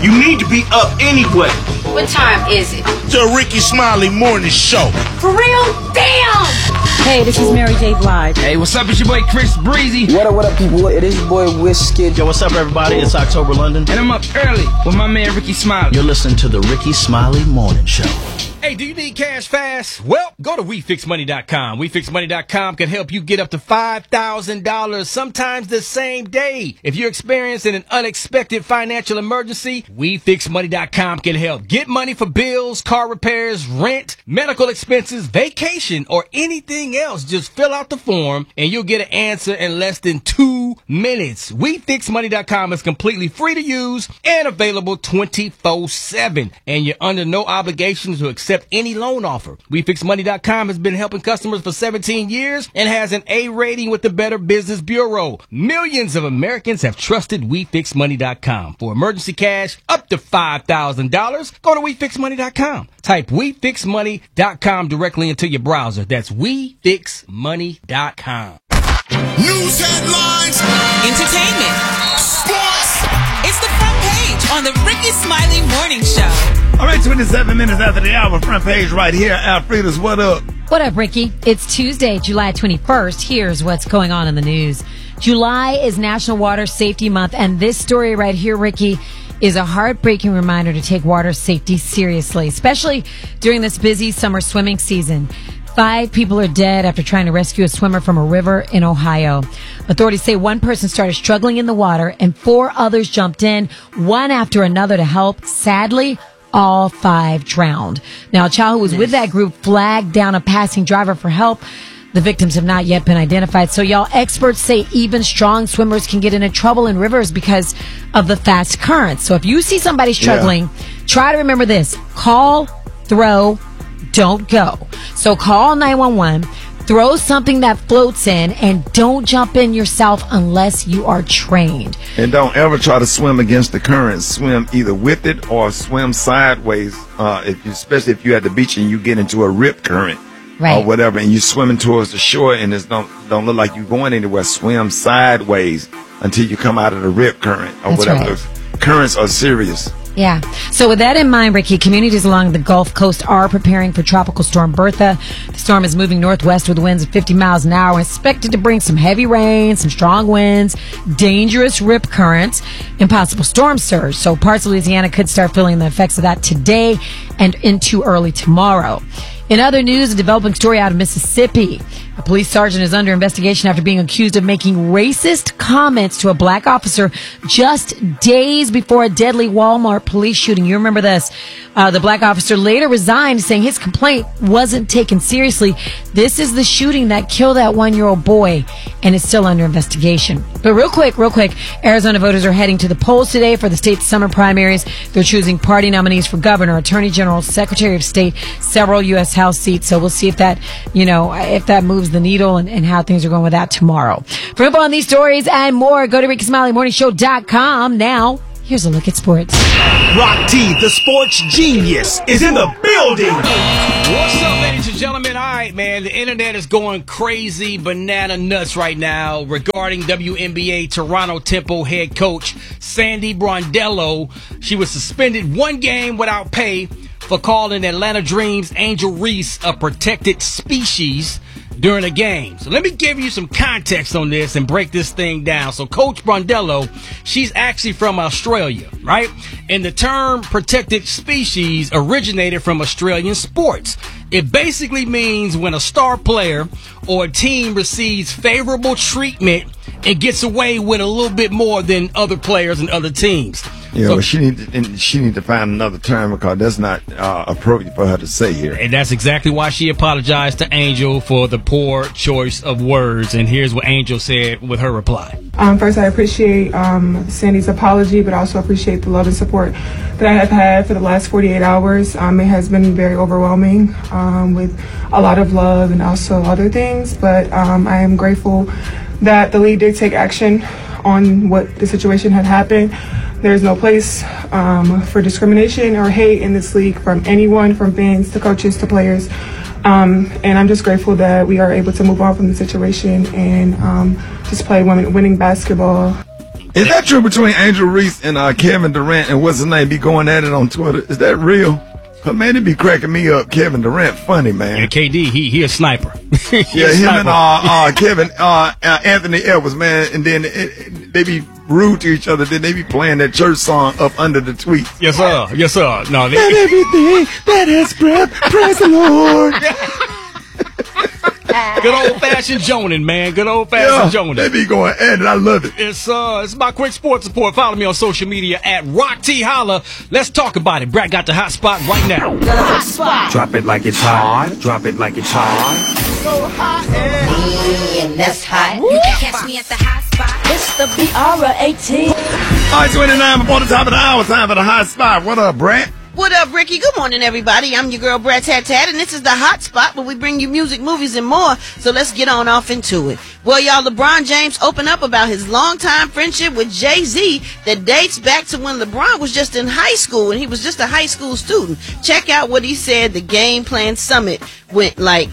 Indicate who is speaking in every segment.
Speaker 1: You need to be up anyway.
Speaker 2: What time is it?
Speaker 3: The Ricky Smiley Morning Show.
Speaker 2: For real? Damn!
Speaker 4: Hey, this is Mary J. Blige.
Speaker 5: Hey, what's up? It's your boy Chris Breezy.
Speaker 6: What up, people? It is your boy Wizkid.
Speaker 7: Yo, what's up, everybody? It's October London.
Speaker 5: And I'm up early with my man Ricky Smiley.
Speaker 7: You're listening to the Ricky Smiley Morning Show.
Speaker 5: Hey, do you need cash fast? Well, go to WeFixMoney.com. WeFixMoney.com can help you get up to $5,000, sometimes the same day. If you're experiencing an unexpected financial emergency, WeFixMoney.com can help. Get money for bills, car repairs, rent, medical expenses, vacation, or anything else. Just fill out the form and you'll get an answer in less than 2 minutes. WeFixMoney.com is completely free to use and available 24/7. And you're under no obligation to accept any loan offer. WeFixMoney.com has been helping customers for 17 years and has an A rating with the Better Business Bureau. Millions of Americans have trusted WeFixMoney.com. For emergency cash up to $5,000, go to WeFixMoney.com. Type WeFixMoney.com directly into your browser. That's WeFixMoney.com.
Speaker 3: News headlines.
Speaker 8: Entertainment. Sports. It's the front page on the Ricky Smiley Morning Show.
Speaker 9: All right, 27 minutes after the hour, front page right here. Alfreda's What Up?
Speaker 4: What up, Ricky? It's Tuesday, July 21st. Here's what's going on in the news. July is National Water Safety Month, and this story right here, Ricky, is a heartbreaking reminder to take water safety seriously, especially during this busy summer swimming season. 5 people are dead after trying to rescue a swimmer from a river in Ohio. Authorities say one person started struggling in the water and 4 others jumped in, one after another, to help. Sadly, all 5 drowned. Now, a child who was with that group flagged down a passing driver for help. The victims have not yet been identified. So, y'all, experts say even strong swimmers can get into trouble in rivers because of the fast currents. So if you see somebody struggling, try to remember this. Call, throw, don't go. So call 911, throw something that floats in, and don't jump in yourself unless you are trained.
Speaker 9: And don't ever try to swim against the current. Swim either with it or swim sideways, especially if you're at the beach and you get into a rip current. Right. Or whatever, and you're swimming towards the shore and it don't look like you're going anywhere. Swim sideways until you come out of the rip current or whatever. Right. The currents are serious.
Speaker 4: Yeah. So with that in mind, Ricky, communities along the Gulf Coast are preparing for Tropical Storm Bertha. The storm is moving northwest with winds of 50 miles an hour, expected to bring some heavy rain, some strong winds, dangerous rip currents, and possible storm surge. So parts of Louisiana could start feeling the effects of that today and into early tomorrow. In other news, a developing story out of Mississippi. A police sergeant is under investigation after being accused of making racist comments to a black officer just days before a deadly Walmart police shooting. You remember this. The black officer later resigned, saying his complaint wasn't taken seriously. This is the shooting that killed that 1-year-old boy, and it's still under investigation. But real quick, Arizona voters are heading to the polls today for the state's summer primaries. They're choosing party nominees for governor, attorney general, secretary of state, several U.S. House seats. So we'll see if that, if that moves the needle and how things are going with that tomorrow. For info on these stories and more, go to RickySmileyMorningShow.com. Now, here's a look at sports.
Speaker 1: Rock T, the sports genius, is in the building.
Speaker 5: What's up, ladies and gentlemen? All right, man, the internet is going crazy banana nuts right now regarding WNBA Toronto Temple head coach Sandy Brondello. She was suspended 1 game without pay for calling Atlanta Dreams' Angel Reese a protected species during a game. So let me give you some context on this and break this thing down. So Coach Brondello, she's actually from Australia, right? And the term protected species originated from Australian sports. It basically means when a star player or a team receives favorable treatment and gets away with a little bit more than other players and other teams.
Speaker 9: Yeah, so, well, she need to find another term because that's not appropriate for her to say here.
Speaker 5: And that's exactly why she apologized to Angel for the poor choice of words. And here's what Angel said with her reply.
Speaker 10: First, I appreciate Sandy's apology, but I also appreciate the love and support that I have had for the last 48 hours. It has been very overwhelming with a lot of love and also other things. But I am grateful that the league did take action on what the situation had happened. There's no place for discrimination or hate in this league from anyone, from fans to coaches to players. And I'm just grateful that we are able to move on from the situation and just play winning basketball.
Speaker 9: Is that true between Angel Reese and Kevin Durant and what's his name be going at it on Twitter? Is that real? Cause man, it be cracking me up. Kevin Durant, funny man.
Speaker 5: Yeah, KD, he a sniper.
Speaker 9: Yeah, him and Kevin, Anthony Edwards, man, and then they be rude to each other. Then they be playing that church song up under the tweets.
Speaker 5: Yes, sir. Yes, sir. No,
Speaker 9: let everything that has breath, praise the Lord.
Speaker 5: Good old-fashioned Jonan, man. Good old-fashioned Jonan.
Speaker 9: They be going at it. I love it.
Speaker 5: It's my quick sports report. Follow me on social media at Rock T Holla. Let's talk about it. Brad got the hot spot right now.
Speaker 2: The hot spot.
Speaker 1: Drop it like it's hot. Drop it like it's hot.
Speaker 2: So hot and that's hot. You can catch me at the hot spot. It's the BR18.
Speaker 9: All right, 29 before the top of the hour. Time for the hot spot. What up, Brad?
Speaker 11: What up, Ricky? Good morning, everybody. I'm your girl, Brat Tat Tat, and this is the hot spot where we bring you music, movies, and more. So let's get on off into it. Well, y'all, LeBron James opened up about his longtime friendship with Jay-Z that dates back to when LeBron was just in high school and he was just a high school student. Check out what he said the Game Plan Summit went like.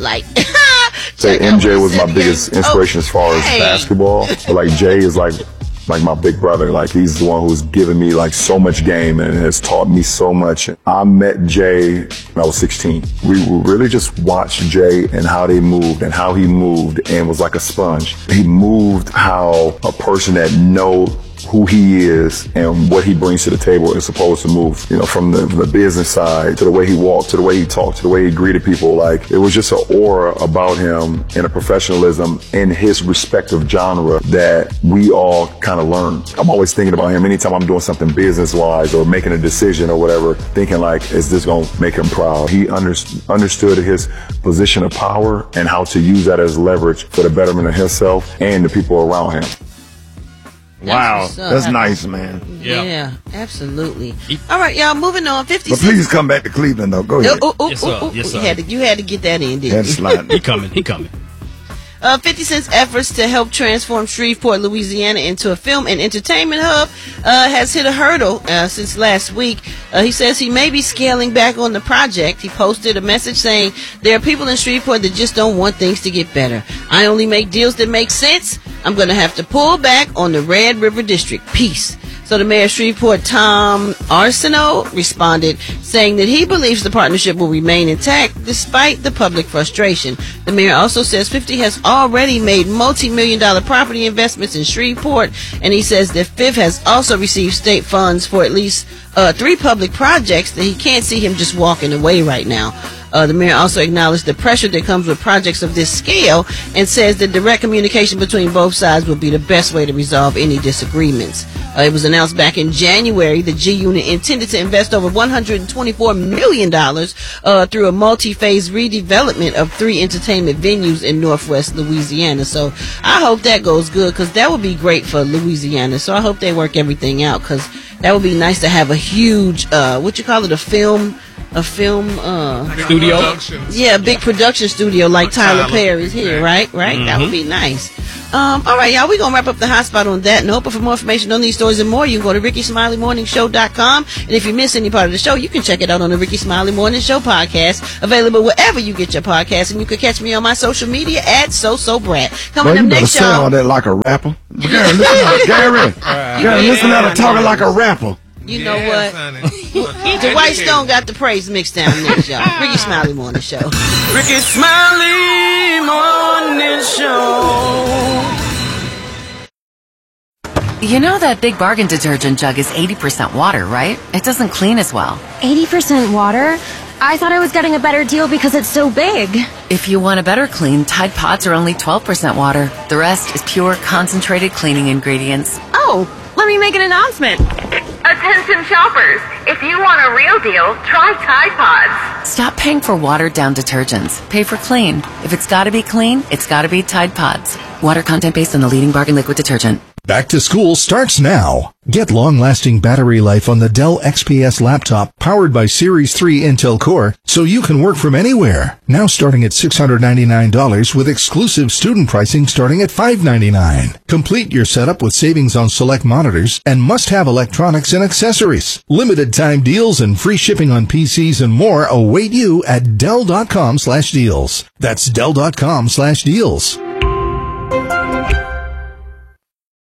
Speaker 12: Say MJ was my biggest inspiration as far as basketball. But like Jay is like my big brother. Like he's the one who's given me like so much game and has taught me so much. I met Jay when I was 16. We really just watched Jay and how they moved and how he moved and was like a sponge. He moved how a person that knows who he is and what he brings to the table is supposed to move, you know, from the business side to the way he walked, to the way he talked, to the way he greeted people. Like it was just an aura about him and a professionalism in his respective genre that we all kind of learned. I'm always thinking about him anytime I'm doing something business wise or making a decision or whatever, thinking like, is this going to make him proud? He understood his position of power and how to use that as leverage for the betterment of himself and the people around him.
Speaker 9: Wow, that's nice, man.
Speaker 11: Yeah, absolutely. All right, y'all, moving on. 50
Speaker 9: But please come back to Cleveland, though. Go ahead.
Speaker 11: Yes, sir. You had to get that in, didn't you?
Speaker 5: He coming.
Speaker 11: 50 Cent's efforts to help transform Shreveport, Louisiana into a film and entertainment hub has hit a hurdle since last week. He says he may be scaling back on the project. He posted a message saying, there are people in Shreveport that just don't want things to get better. I only make deals that make sense. I'm going to have to pull back on the Red River District. Peace. So the mayor of Shreveport, Tom Arsenault, responded saying that he believes the partnership will remain intact despite the public frustration. The mayor also says 50 has already made multi-million-dollar property investments in Shreveport, and he says that Fifth has also received state funds for at least 3 public projects that he can't see him just walking away right now. The mayor also acknowledged the pressure that comes with projects of this scale and says that direct communication between both sides will be the best way to resolve any disagreements. It was announced back in January that G-Unit intended to invest over $124 million through a multi-phase redevelopment of 3 entertainment venues in Northwest Louisiana. So I hope that goes good because that would be great for Louisiana. So I hope they work everything out because that would be nice to have a huge, a film
Speaker 5: studio.
Speaker 11: Yeah, big production studio like Tyler Perry's here, right? Mm-hmm. That would be nice. All right, y'all, we're going to wrap up the hot spot on that note. But for more information on these stories and more, you can go to RickySmileyMorningShow.com. And if you miss any part of the show, you can check it out on the Ricky Smiley Morning Show podcast, available wherever you get your podcasts. And you can catch me on my social media at SoSoBrat. Coming up next, y'all.
Speaker 9: You all that like a rapper. Gary, listen to her talking like a rapper.
Speaker 11: You know what? Dwight Stone got the praise mixed down next, y'all. Ricky Smiley Morning Show.
Speaker 6: Ricky Smiley Morning Show.
Speaker 13: You know that Big Bargain detergent jug is 80% water, right? It doesn't clean as well.
Speaker 14: 80% water? I thought I was getting a better deal because it's so big.
Speaker 13: If you want a better clean, Tide Pods are only 12% water. The rest is pure, concentrated cleaning ingredients.
Speaker 14: Oh, let me make an announcement.
Speaker 15: Attention shoppers, if you want a real deal, try Tide Pods.
Speaker 13: Stop paying for watered-down detergents. Pay for clean. If it's gotta be clean, it's gotta be Tide Pods. Water content based on the leading bargain liquid detergent.
Speaker 16: Back to school starts now. Get long-lasting battery life on the Dell XPS laptop powered by Series 3 Intel Core so you can work from anywhere. Now starting at $699 with exclusive student pricing starting at $599. Complete your setup with savings on select monitors and must-have electronics and accessories. Limited time deals and free shipping on PCs and more await you at Dell.com/deals. That's Dell.com/deals.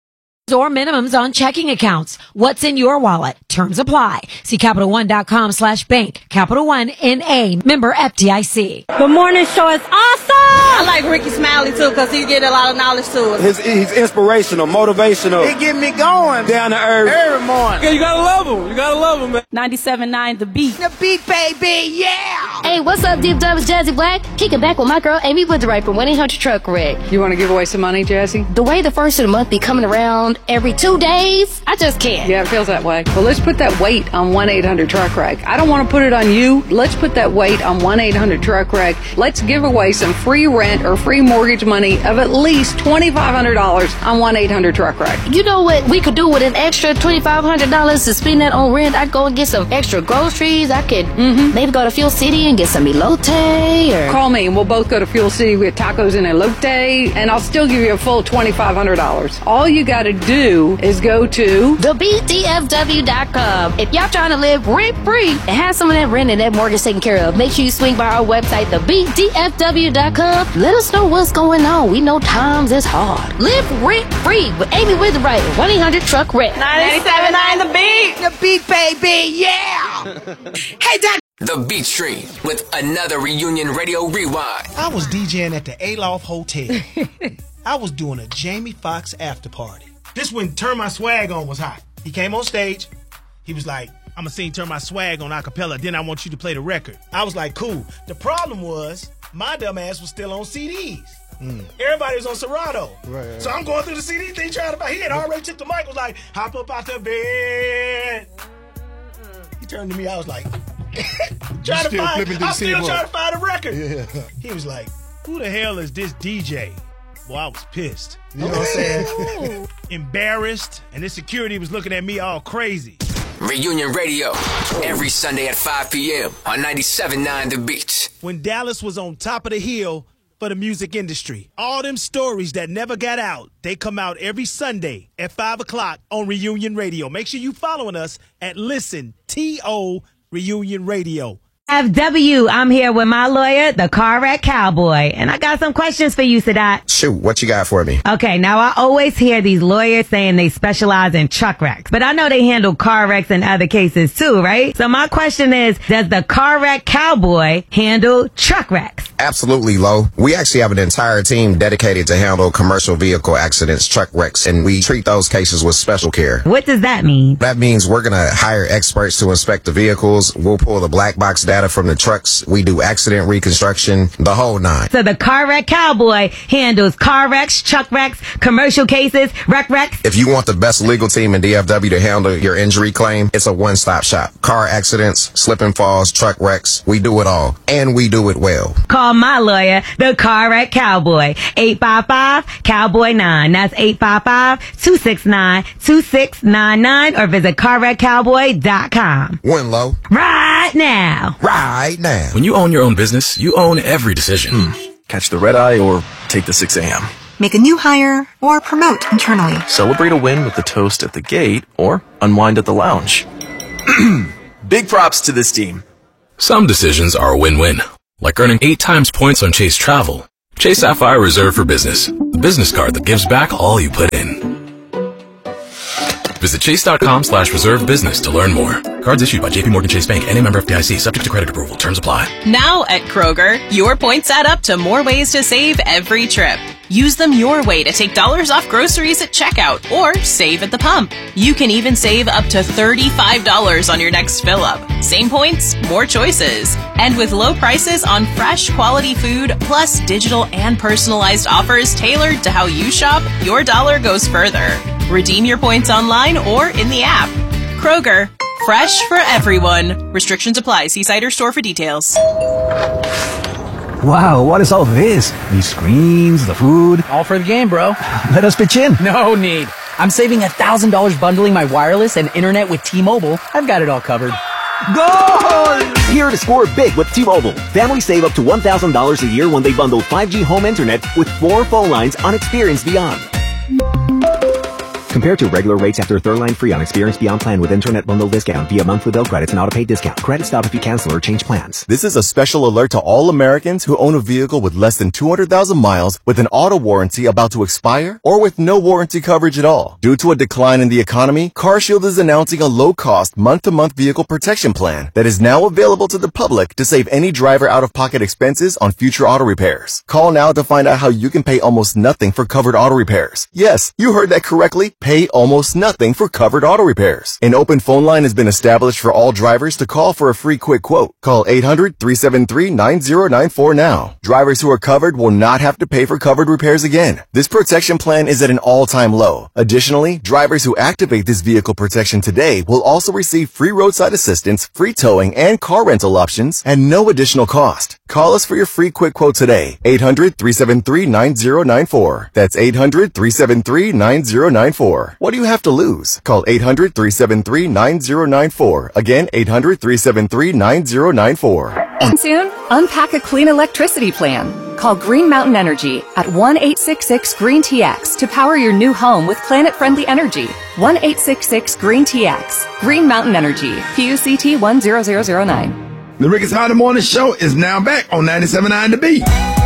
Speaker 4: or minimums on checking accounts. What's in your wallet? Terms apply. See CapitalOne.com/bank. Capital One N.A. Member FDIC.
Speaker 17: The morning show is awesome.
Speaker 11: I like Ricky Smiley too because he get a lot of knowledge to us.
Speaker 18: He's inspirational, motivational.
Speaker 19: He get me going
Speaker 18: down to earth
Speaker 19: every morning.
Speaker 18: Yeah, you gotta love him. You gotta love him, man.
Speaker 17: 97.9 The Beat.
Speaker 19: The Beat, baby, yeah.
Speaker 14: Hey, what's up, Deep Dub? It's Jazzy Black. Kicking back with my girl Amy Woodright from 1-800 Truck Wreck.
Speaker 20: You want to give away some money, Jazzy?
Speaker 14: The way the first of the month be coming around every 2 days, I just can't.
Speaker 20: Yeah, it feels that way. Well, let's put that weight on 1-800 Truck Wreck. I don't want to put it on you. Let's put that weight on 1-800 Truck Wreck. Let's give away some free rent or free mortgage money of at least $2,500 on 1-800 Truck Wreck.
Speaker 14: You know what we could do with an extra $2,500 to spend that on rent? I'd go and get some extra groceries. I could maybe go to Fuel City and get some elote or...
Speaker 20: Call me and we'll both go to Fuel City with tacos and elote, and I'll still give you a full $2,500. All you got to do is go to
Speaker 14: thebdfw.com. If y'all trying to live rent-free and have some of that rent and that mortgage taken care of, make sure you swing by our website, thebdfw.com. Let us know what's going on. We know times is hard. Live rent-free with Amy Witherbright, 1-800 Truck Wreck.
Speaker 11: 97.9 The Beat.
Speaker 19: The Beat, baby, yeah. Hey, Doc.
Speaker 21: The Beat Street with another Reunion Radio Rewind.
Speaker 1: I was DJing at the Aloft Hotel. I was doing a Jamie Foxx after party. This when Turn My Swag On was hot. He came on stage. He was like, I'm going to sing Turn My Swag On a cappella. Then I want you to play the record. I was like, cool. The problem was my dumb ass was still on CDs. Everybody was on Serato. Right. So I'm going through the CD thing trying to buy. He had already took the mic, was like, hop up out the bed. He turned to me, I was like, I'm still trying to find a record. Yeah. He was like, who the hell is this DJ? Well, I was pissed. You know what I'm saying? Embarrassed. And the security was looking at me all crazy.
Speaker 21: Reunion Radio, every Sunday at 5 p.m. on 97.9 The Beat.
Speaker 1: When Dallas was on top of the hill for the music industry, all them stories that never got out, they come out every Sunday at 5 o'clock on Reunion Radio. Make sure you following us at Listen, T-O, Reunion Radio.
Speaker 4: FW, I'm here with my lawyer, the Car Wreck Cowboy, and I got some questions for you, Sadat.
Speaker 22: Shoot, what you got for me?
Speaker 4: Okay, now I always hear these lawyers saying they specialize in truck wrecks, but I know they handle car wrecks in other cases too, right? So my question is, does the Car Wreck Cowboy handle truck wrecks?
Speaker 22: Absolutely, Lo. We actually have an entire team dedicated to handle commercial vehicle accidents, truck wrecks, and we treat those cases with special care.
Speaker 4: What does that mean?
Speaker 22: That means we're going to hire experts to inspect the vehicles. We'll pull the black box data from the trucks. We do accident reconstruction, the whole nine.
Speaker 4: So the Car Wreck Cowboy handles car wrecks, truck wrecks, commercial cases, wrecks.
Speaker 22: If you want the best legal team in DFW to handle your injury claim, it's a one-stop shop. Car accidents, slip and falls, truck wrecks, we do it all. And we do it well.
Speaker 4: Call my lawyer, the Car Wreck Cowboy, 855-COWBOY-9. That's 855-269-2699 or visit carwreckcowboy.com.
Speaker 22: When, Lo?
Speaker 4: Right now.
Speaker 22: Right now.
Speaker 23: When you own your own business, you own every decision. Catch the red eye or take the 6 a.m.
Speaker 24: Make a new hire or promote internally.
Speaker 23: Celebrate a win with the toast at the gate or unwind at the lounge. Big props to this team. Some decisions are a win-win, like earning 8 times points on Chase Travel. Chase Sapphire Reserve for Business, the business card that gives back all you put in. Visit chase.com/reserve business to learn more. Cards issued by JP Morgan Chase Bank and a member FDIC, subject to credit approval. Terms apply.
Speaker 25: Now at Kroger, your points add up to more ways to save every trip. Use them your way to take dollars off groceries at checkout or save at the pump. You can even save up to $35 on your next fill up. Same points, more choices. And with low prices on fresh quality food, plus digital and personalized offers tailored to how you shop, your dollar goes further. Redeem your points online or in the app. Kroger, fresh for everyone. Restrictions apply. See site or store for details.
Speaker 26: Wow, what is all this? These screens, the food.
Speaker 27: All for the game, bro.
Speaker 26: Let us pitch in.
Speaker 27: No need. I'm saving $1,000 bundling my wireless and internet with T-Mobile. I've got it all covered.
Speaker 26: Goal! Here to score big with T-Mobile. Families save up to $1,000 a year when they bundle 5G home internet with 4 phone lines on Experience Beyond. Compared to regular rates after third line free on Experience Beyond plan with internet bundle discount via monthly bill credits and auto-pay discount. Credit stop if you cancel or change plans.
Speaker 2: This is a special alert to all Americans who own a vehicle with less than 200,000 miles with an auto warranty about to expire or with no warranty coverage at all. Due to a decline in the economy, CarShield is announcing a low-cost month-to-month vehicle protection plan that is now available to the public to save any driver out-of-pocket expenses on future auto repairs. Call now to find out how you can pay almost nothing for covered auto repairs. Yes, you heard that correctly. Pay almost nothing for covered auto repairs. An open phone line has been established for all drivers to call for a free quick quote. Call 800-373-9094 now. Drivers who are covered will not have to pay for covered repairs again. This protection plan is at an all-time low. Additionally, drivers who activate this vehicle protection today will also receive free roadside assistance, free towing, and car rental options at no additional cost. Call us for your free quick quote today. 800-373-9094. That's 800-373-9094. What do you have to lose? Call 800-373-9094. Again, 800-373-9094.
Speaker 3: And soon, unpack a clean electricity plan. Call Green Mountain Energy at 1-866-GREEN-TX to power your new home with planet-friendly energy. 1-866-GREEN-TX. Green Mountain Energy. PUCT 10009.
Speaker 9: The Rick is Hot in the Morning Show is now back on 97.9 The Beat.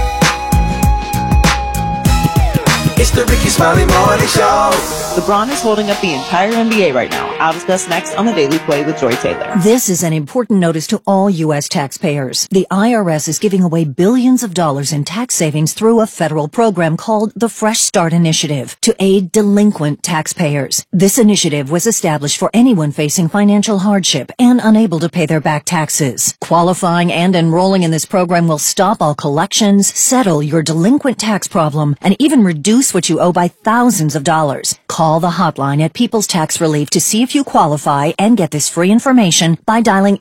Speaker 5: It's the Ricky Smiley Morning Show.
Speaker 7: LeBron is holding up the entire NBA right now. I'll discuss next on the Daily Play with Joy Taylor.
Speaker 8: This is an important notice to all U.S. taxpayers. The IRS is giving away billions of dollars in tax savings through a federal program called the Fresh Start Initiative to aid delinquent taxpayers. This initiative was established for anyone facing financial hardship and unable to pay their back taxes. Qualifying and enrolling in this program will stop all collections, settle your delinquent tax problem, and even reduce what you owe by thousands of dollars. Call the hotline at People's Tax Relief to see if you qualify and get this free information by dialing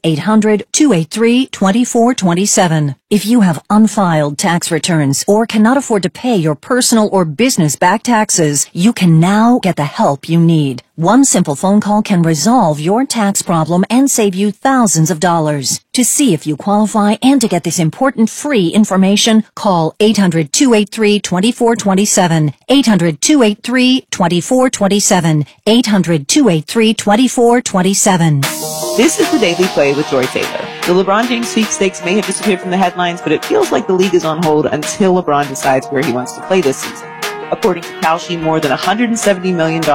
Speaker 8: 800-283-2427. If you have unfiled tax returns or cannot afford to pay your personal or business back taxes, you can now get the help you need. One simple phone call can resolve your tax problem and save you thousands of dollars. To see if you qualify and to get this important free information, call 800-283-2427, 800-283-2427, 800-283-2427.
Speaker 7: This is the Daily Play with Joy Taylor. The LeBron James sweepstakes may have disappeared from the headlines, but it feels like the league is on hold until LeBron decides where he wants to play this season. According to Kalshi, more than $170 million